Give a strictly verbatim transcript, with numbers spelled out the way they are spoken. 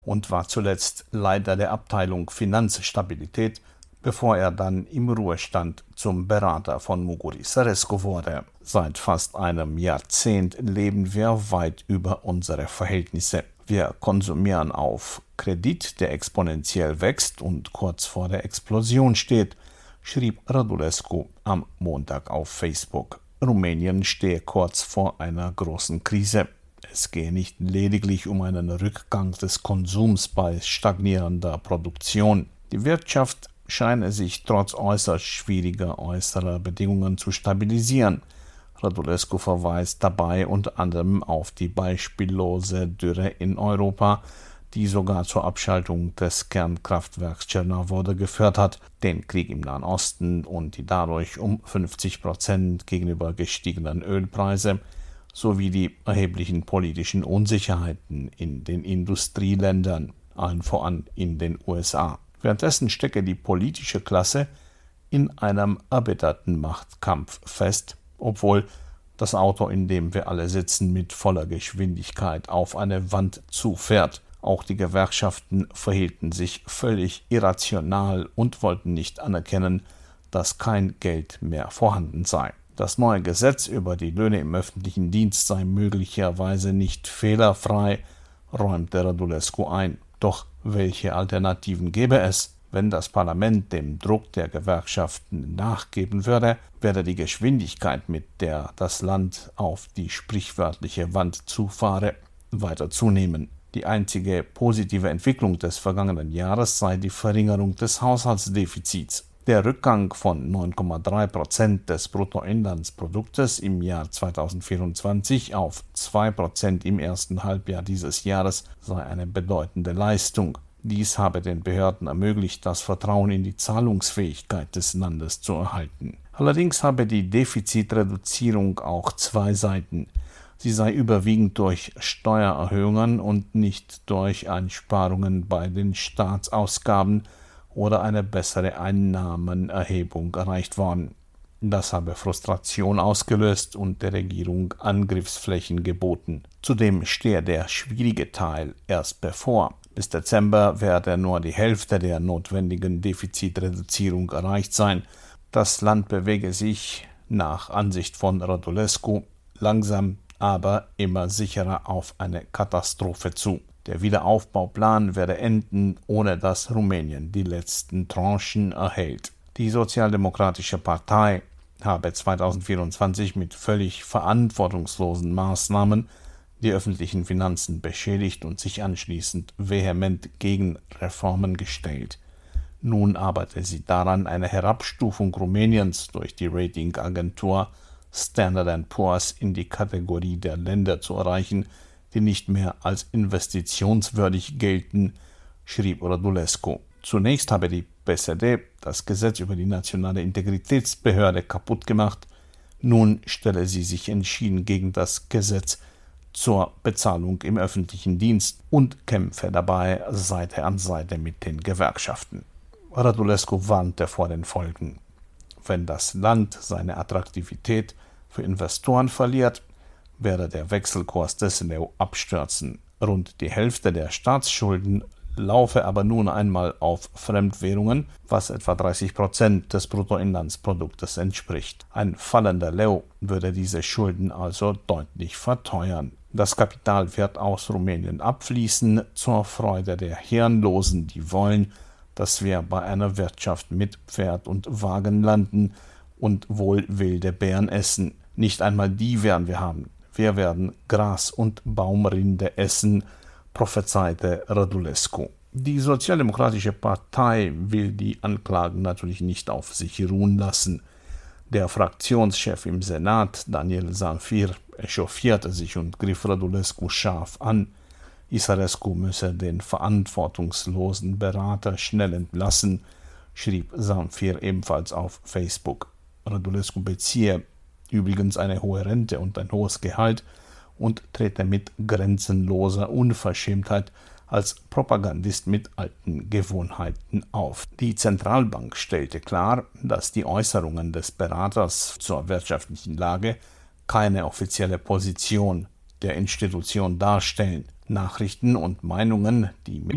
und war zuletzt Leiter der Abteilung Finanzstabilität, bevor er dann im Ruhestand zum Berater von Muguri Sărescu wurde. Seit fast einem Jahrzehnt leben wir weit über unsere Verhältnisse. Wir konsumieren auf Kredit, der exponentiell wächst und kurz vor der Explosion steht, schrieb Radulescu am Montag auf Facebook. Rumänien stehe kurz vor einer großen Krise. Es gehe nicht lediglich um einen Rückgang des Konsums bei stagnierender Produktion. Die Wirtschaft scheine sich trotz äußerst schwieriger äußerer Bedingungen zu stabilisieren. Radulescu verweist dabei unter anderem auf die beispiellose Dürre in Europa, die sogar zur Abschaltung des Kernkraftwerks Tschernobyl geführt hat, den Krieg im Nahen Osten und die dadurch um fünfzig Prozent gegenüber gestiegenen Ölpreise sowie die erheblichen politischen Unsicherheiten in den Industrieländern, allen voran in den U S A. Währenddessen stecke die politische Klasse in einem erbitterten Machtkampf fest, obwohl das Auto, in dem wir alle sitzen, mit voller Geschwindigkeit auf eine Wand zufährt. Auch die Gewerkschaften verhielten sich völlig irrational und wollten nicht anerkennen, dass kein Geld mehr vorhanden sei. Das neue Gesetz über die Löhne im öffentlichen Dienst sei möglicherweise nicht fehlerfrei, räumte Radulescu ein. Doch welche Alternativen gäbe es? Wenn das Parlament dem Druck der Gewerkschaften nachgeben würde, werde die Geschwindigkeit, mit der das Land auf die sprichwörtliche Wand zufahre, weiter zunehmen. Die einzige positive Entwicklung des vergangenen Jahres sei die Verringerung des Haushaltsdefizits. Der Rückgang von neun Komma drei Prozent des Bruttoinlandsproduktes im Jahr zweitausendvierundzwanzig auf zwei Prozent im ersten Halbjahr dieses Jahres sei eine bedeutende Leistung. Dies habe den Behörden ermöglicht, das Vertrauen in die Zahlungsfähigkeit des Landes zu erhalten. Allerdings habe die Defizitreduzierung auch zwei Seiten. Sie sei überwiegend durch Steuererhöhungen und nicht durch Einsparungen bei den Staatsausgaben oder eine bessere Einnahmenerhebung erreicht worden. Das habe Frustration ausgelöst und der Regierung Angriffsflächen geboten. Zudem stehe der schwierige Teil erst bevor. Bis Dezember werde nur die Hälfte der notwendigen Defizitreduzierung erreicht sein. Das Land bewege sich, nach Ansicht von Radulescu, langsam, aber immer sicherer auf eine Katastrophe zu. Der Wiederaufbauplan werde enden, ohne dass Rumänien die letzten Tranchen erhält. Die Sozialdemokratische Partei habe zweitausendvierundzwanzig mit völlig verantwortungslosen Maßnahmen die öffentlichen Finanzen beschädigt und sich anschließend vehement gegen Reformen gestellt. Nun arbeite sie daran, eine Herabstufung Rumäniens durch die Ratingagentur Standard and Poor's in die Kategorie der Länder zu erreichen, die nicht mehr als investitionswürdig gelten, schrieb Radulescu. Zunächst habe die P S D das Gesetz über die Nationale Integritätsbehörde kaputt gemacht, nun stelle sie sich entschieden gegen das Gesetz zur Bezahlung im öffentlichen Dienst und kämpfe dabei Seite an Seite mit den Gewerkschaften. Radulescu warnte vor den Folgen. Wenn das Land seine Attraktivität für Investoren verliert, werde der Wechselkurs des Leu abstürzen. Rund die Hälfte der Staatsschulden laufe aber nun einmal auf Fremdwährungen, was etwa dreißig Prozent des Bruttoinlandsproduktes entspricht. Ein fallender Leu würde diese Schulden also deutlich verteuern. Das Kapital wird aus Rumänien abfließen, zur Freude der Hirnlosen, die wollen, dass wir bei einer Wirtschaft mit Pferd und Wagen landen und wohl wilde Beeren essen. Nicht einmal die werden wir haben. Wir werden Gras und Baumrinde essen, prophezeite Radulescu. Die Sozialdemokratische Partei will die Anklagen natürlich nicht auf sich ruhen lassen. Der Fraktionschef im Senat, Daniel Zamfir, echauffierte sich und griff Radulescu scharf an. Sărescu müsse den verantwortungslosen Berater schnell entlassen, schrieb Zamfir ebenfalls auf Facebook. Radulescu beziehe übrigens eine hohe Rente und ein hohes Gehalt und trete mit grenzenloser Unverschämtheit als Propagandist mit alten Gewohnheiten auf. Die Zentralbank stellte klar, dass die Äußerungen des Beraters zur wirtschaftlichen Lage keine offizielle Position der Institution darstellen. Nachrichten und Meinungen, die